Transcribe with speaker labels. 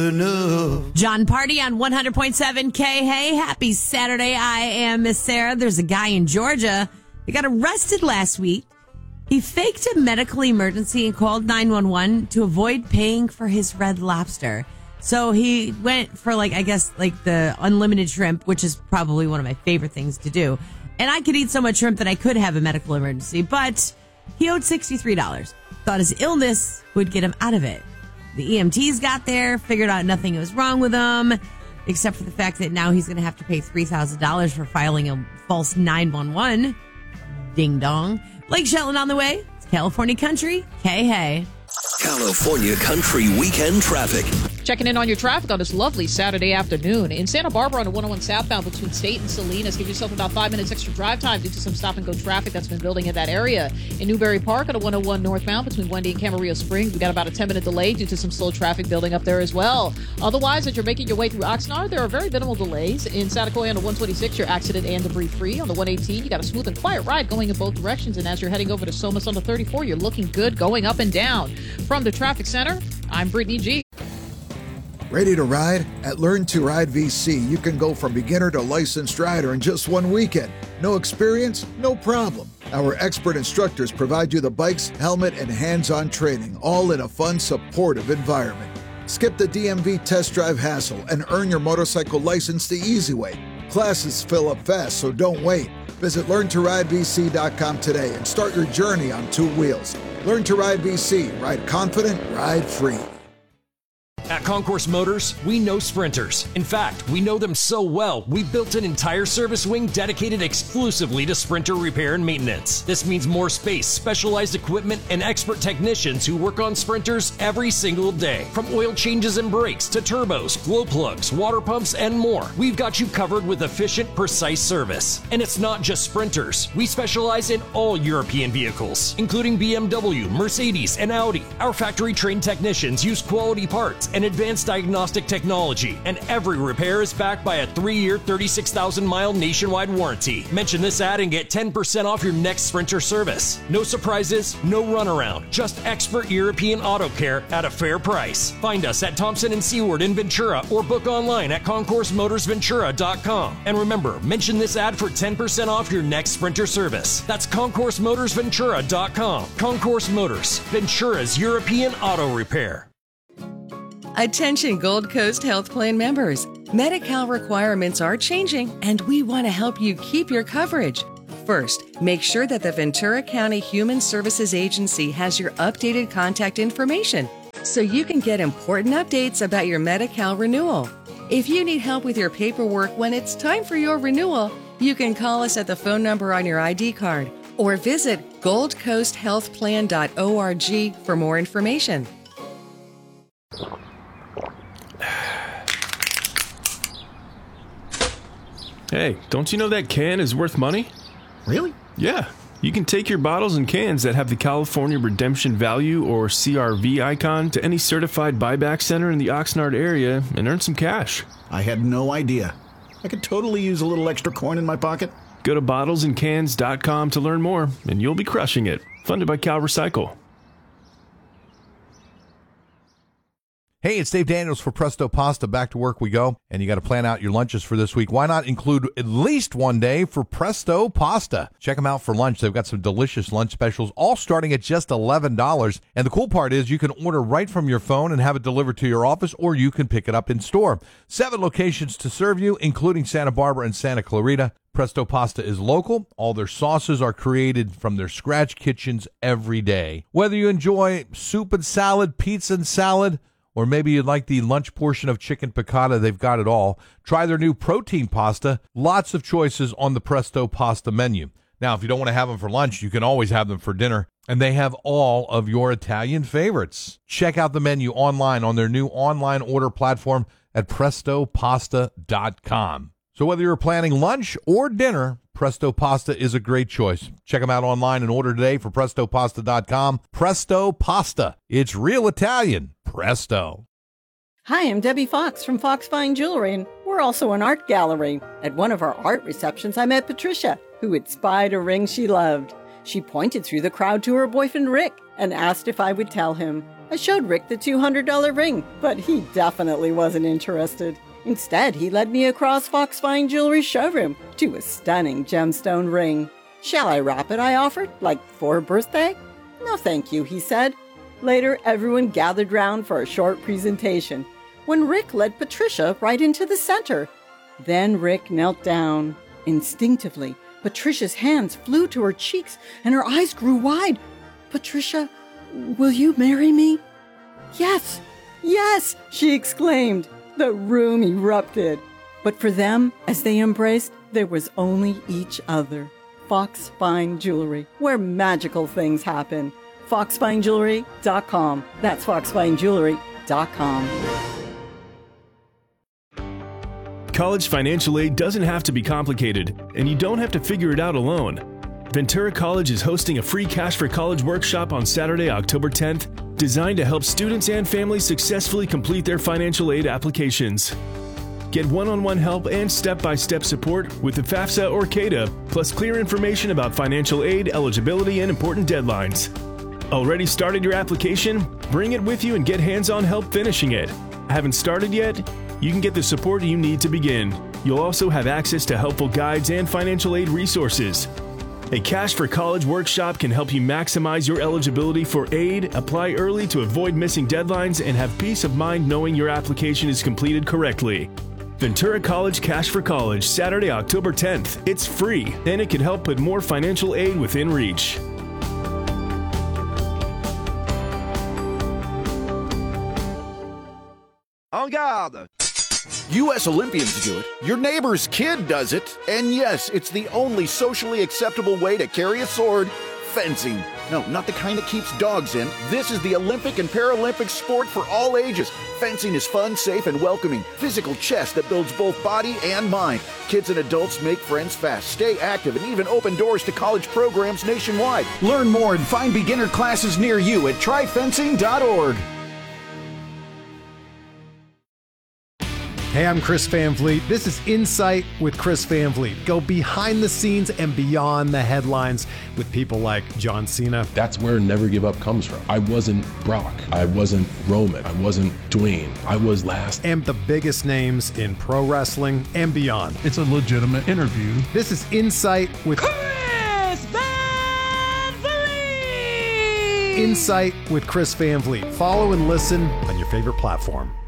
Speaker 1: John Party on 100.7 K. Hey, happy Saturday. I am Miss Sarah. There's a guy in Georgia. He got arrested last week. He faked a medical emergency and called 911 to avoid paying for his Red Lobster. So he went for the unlimited shrimp, which is probably one of my favorite things to do. And I could eat so much shrimp that I could have a medical emergency, but he owed $63. Thought his illness would get him out of it. The EMTs got there, figured out nothing was wrong with him, except for the fact that now he's going to have to pay $3,000 for filing a false 911. Ding dong. Blake Shelton on the way. It's California Country. Hey.
Speaker 2: California Country weekend traffic.
Speaker 3: Checking in on your traffic on this lovely Saturday afternoon. In Santa Barbara on the 101 southbound between State and Salinas. Give yourself about 5 minutes extra drive time due to some stop-and-go traffic that's been building in that area. In Newberry Park on the 101 northbound between Wendy and Camarillo Springs, we got about a 10-minute delay due to some slow traffic building up there as well. Otherwise, as you're making your way through Oxnard, there are very minimal delays. In Satakoy on the 126, you're accident and debris-free. On the 118, you got a smooth and quiet ride going in both directions. And as you're heading over to Somas on the 34, you're looking good going up and down. From the Traffic Center, I'm Brittany G.
Speaker 4: Ready to ride? At Learn to Ride VC, you can go from beginner to licensed rider in just one weekend. No experience? No problem. Our expert instructors provide you the bikes, helmet, and hands-on training, all in a fun, supportive environment. Skip the DMV test drive hassle and earn your motorcycle license the easy way. Classes fill up fast, so don't wait. Visit LearnToRideVC.com today and start your journey on two wheels. Learn to Ride VC. Ride confident, ride free.
Speaker 5: At Concourse Motors, we know sprinters. In fact, we know them so well, we built an entire service wing dedicated exclusively to sprinter repair and maintenance. This means more space, specialized equipment, and expert technicians who work on sprinters every single day. From oil changes and brakes to turbos, glow plugs, water pumps, and more, we've got you covered with efficient, precise service. And it's not just sprinters. We specialize in all European vehicles, including BMW, Mercedes, and Audi. Our factory-trained technicians use quality parts and advanced diagnostic technology, and every repair is backed by a 3-year, 36,000-mile nationwide warranty. Mention this ad and get 10% off your next Sprinter service. No surprises, no runaround, just expert European auto care at a fair price. Find us at Thompson and Seward in Ventura or book online at ConcourseMotorsVentura.com. And remember, mention this ad for 10% off your next Sprinter service. That's ConcourseMotorsVentura.com. Concourse Motors, Ventura's European auto repair.
Speaker 6: Attention Gold Coast Health Plan members. Medi-Cal requirements are changing, and we want to help you keep your coverage. First, make sure that the Ventura County Human Services Agency has your updated contact information so you can get important updates about your Medi-Cal renewal. If you need help with your paperwork when it's time for your renewal, you can call us at the phone number on your ID card or visit goldcoasthealthplan.org for more information.
Speaker 7: Hey, don't you know that can is worth money?
Speaker 8: Really?
Speaker 7: Yeah. You can take your bottles and cans that have the California Redemption Value or CRV icon to any certified buyback center in the Oxnard area and earn some cash.
Speaker 8: I had no idea. I could totally use a little extra coin in my pocket.
Speaker 7: Go to bottlesandcans.com to learn more, and you'll be crushing it. Funded by Cal Recycle.
Speaker 9: Hey, it's Dave Daniels for Presto Pasta. Back to work we go, and you got to plan out your lunches for this week. Why not include at least one day for Presto Pasta? Check them out for lunch. They've got some delicious lunch specials, all starting at just $11. And the cool part is you can order right from your phone and have it delivered to your office, or you can pick it up in store. 7 locations to serve you, including Santa Barbara and Santa Clarita. Presto Pasta is local. All their sauces are created from their scratch kitchens every day. Whether you enjoy soup and salad, pizza and salad, or maybe you'd like the lunch portion of chicken piccata, they've got it all. Try their new protein pasta. Lots of choices on the Presto Pasta menu. Now, if you don't want to have them for lunch, you can always have them for dinner. And they have all of your Italian favorites. Check out the menu online on their new online order platform at prestopasta.com. So whether you're planning lunch or dinner, Presto Pasta is a great choice. Check them out online and order today for prestopasta.com. Presto Pasta. It's real Italian. Presto.
Speaker 10: Hi, I'm Debbie Fox from Fox Fine Jewelry, and we're also an art gallery. At one of our art receptions, I met Patricia, who had spied a ring she loved. She pointed through the crowd to her boyfriend Rick and asked if I would tell him. I showed Rick the $200 ring, but he definitely wasn't interested. Instead, he led me across Fox Fine Jewelry showroom to a stunning gemstone ring. Shall I wrap it, I offered, like for a birthday? No thank you, he said. Later, everyone gathered round for a short presentation, when Rick led Patricia right into the center. Then Rick knelt down. Instinctively, Patricia's hands flew to her cheeks and her eyes grew wide. Patricia, will you marry me? Yes, yes, she exclaimed. The room erupted. But for them, as they embraced, there was only each other. Fox Fine Jewelry, where magical things happen. FoxFineJewelry.com. That's FoxFineJewelry.com.
Speaker 7: College financial aid doesn't have to be complicated, and you don't have to figure it out alone. Ventura College is hosting a free Cash for College workshop on Saturday, October 10th, designed to help students and families successfully complete their financial aid applications. Get one-on-one help and step-by-step support with the FAFSA or CADA, plus clear information about financial aid, eligibility, and important deadlines. Already started your application? Bring it with you and get hands-on help finishing it. Haven't started yet? You can get the support you need to begin. You'll also have access to helpful guides and financial aid resources. A Cash for College workshop can help you maximize your eligibility for aid, apply early to avoid missing deadlines, and have peace of mind knowing your application is completed correctly. Ventura College Cash for College, Saturday, October 10th. It's free, and it can help put more financial aid within reach.
Speaker 8: En garde! U.S. Olympians do it, your neighbor's kid does it, and yes, it's the only socially acceptable way to carry a sword, fencing. No, not the kind that keeps dogs in. This is the Olympic and Paralympic sport for all ages. Fencing is fun, safe, and welcoming. Physical chess that builds both body and mind. Kids and adults make friends fast, stay active, and even open doors to college programs nationwide. Learn more and find beginner classes near you at tryfencing.org.
Speaker 11: Hey, I'm Chris Van Vliet. This is Insight with Chris Van Vliet. Go behind the scenes and beyond the headlines with people like John Cena.
Speaker 12: That's where Never Give Up comes from. I wasn't Brock. I wasn't Roman. I wasn't Dwayne. I was last.
Speaker 11: And the biggest names in pro wrestling and beyond.
Speaker 13: It's a legitimate interview.
Speaker 11: This is Insight with
Speaker 1: Chris Van Vliet.
Speaker 11: Insight with Chris Van Vliet. Follow and listen on your favorite platform.